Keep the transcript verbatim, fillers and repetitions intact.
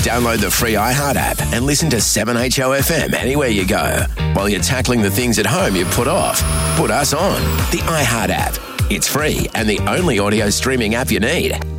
Download the free iHeart app and listen to seven H O F M anywhere you go. While you're tackling the things at home you've put off, put us on. The iHeart app. It's free and the only audio streaming app you need.